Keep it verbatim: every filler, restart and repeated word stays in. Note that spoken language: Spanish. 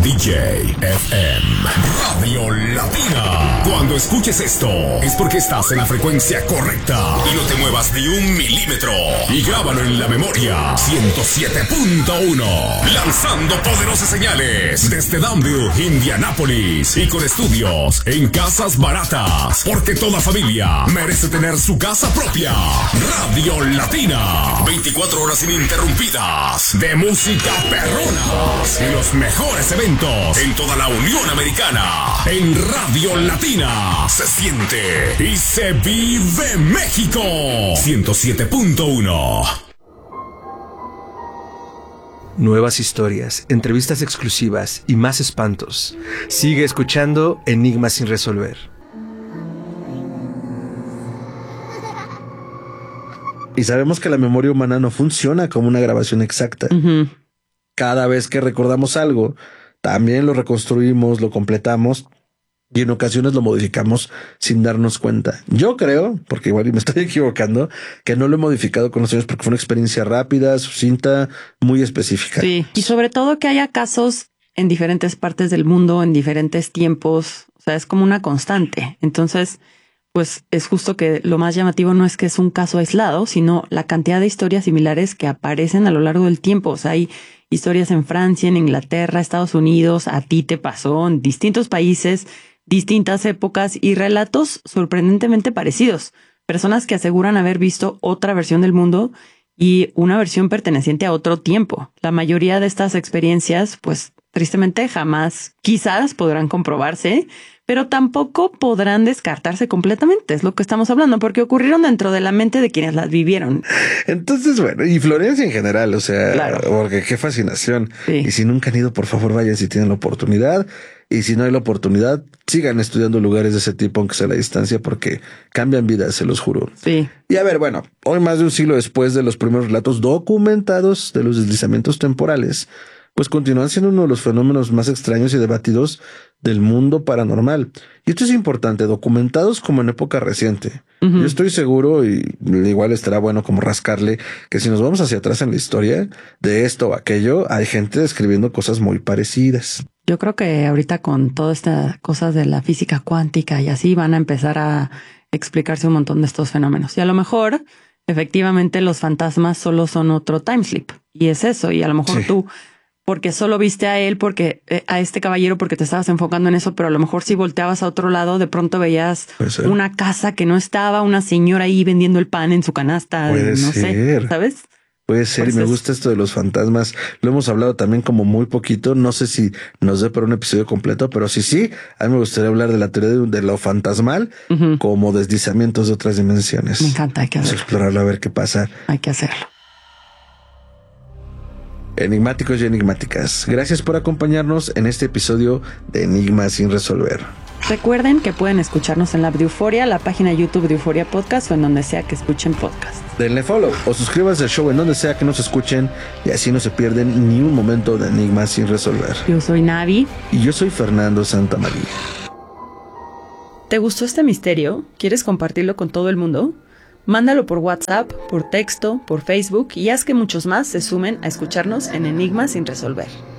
D J F M Radio Latina. Cuando escuches esto, es porque estás en la frecuencia correcta. Y no te muevas ni un milímetro. Y grábalo en la memoria. ciento siete punto uno. Lanzando poderosas señales desde Danville, Indianápolis. Y con estudios en casas baratas. Porque toda familia merece tener su casa propia. Radio Latina. veinticuatro horas ininterrumpidas. De música perrona. Y los mejores eventos en toda la Unión Americana. En Radio Latina se siente y se vive México. ciento siete punto uno. Nuevas historias, entrevistas exclusivas y más espantos. Sigue escuchando Enigmas sin resolver. Y sabemos que la memoria humana no funciona como una grabación exacta. Uh-huh. Cada vez que recordamos algo, también lo reconstruimos, lo completamos y en ocasiones lo modificamos sin darnos cuenta. Yo creo, porque igual me estoy equivocando, que no lo he modificado con los años porque fue una experiencia rápida, sucinta, muy específica. Sí, y sobre todo que haya casos en diferentes partes del mundo, en diferentes tiempos. O sea, es como una constante. Entonces, pues es justo que lo más llamativo no es que es un caso aislado, sino la cantidad de historias similares que aparecen a lo largo del tiempo. O sea, hay historias en Francia, en Inglaterra, Estados Unidos, a ti te pasó en distintos países, distintas épocas y relatos sorprendentemente parecidos. Personas que aseguran haber visto otra versión del mundo y una versión perteneciente a otro tiempo. La mayoría de estas experiencias, pues tristemente jamás quizás podrán comprobarse, pero tampoco podrán descartarse completamente. Es lo que estamos hablando, porque ocurrieron dentro de la mente de quienes las vivieron. Entonces, bueno, y Florencia en general, o sea, claro. Porque qué fascinación. Sí. Y si nunca han ido, por favor, vayan si tienen la oportunidad. Y si no hay la oportunidad, sigan estudiando lugares de ese tipo, aunque sea a la distancia, porque cambian vidas, se los juro. Sí. Y a ver, bueno, hoy más de un siglo después de los primeros relatos documentados de los deslizamientos temporales, pues continúan siendo uno de los fenómenos más extraños y debatidos del mundo paranormal. Y esto es importante, documentados como en época reciente. Uh-huh. Yo estoy seguro, y igual estará bueno como rascarle, que si nos vamos hacia atrás en la historia de esto o aquello, hay gente describiendo cosas muy parecidas. Yo creo que ahorita con todas estas cosas de la física cuántica y así van a empezar a explicarse un montón de estos fenómenos. Y a lo mejor, efectivamente, los fantasmas solo son otro time slip. Y es eso. Y a lo mejor sí. tú... porque solo viste a él, porque eh, a este caballero, porque te estabas enfocando en eso, pero a lo mejor si volteabas a otro lado, de pronto veías una casa que no estaba, una señora ahí vendiendo el pan en su canasta, Puede no ser. sé, ¿sabes? Puede ser, pues y me es... gusta esto de los fantasmas. Lo hemos hablado también como muy poquito. No sé si nos dé para un episodio completo, pero sí, sí. A mí me gustaría hablar de la teoría de, de lo fantasmal uh-huh. como deslizamientos de otras dimensiones. Me encanta, hay que hacerlo. Vamos a explorarlo a ver qué pasa. Hay que hacerlo. Enigmáticos y enigmáticas, gracias por acompañarnos en este episodio de Enigmas sin resolver. Recuerden que pueden escucharnos en la app de Euforia, la página de YouTube de Euforia Podcast o en donde sea que escuchen podcast. Denle follow o suscríbanse al show en donde sea que nos escuchen y así no se pierden ni un momento de Enigmas sin resolver. Yo soy Navi. Y yo soy Fernando Santamaría. ¿Te gustó este misterio? ¿Quieres compartirlo con todo el mundo? Mándalo por WhatsApp, por texto, por Facebook y haz que muchos más se sumen a escucharnos en Enigmas sin resolver.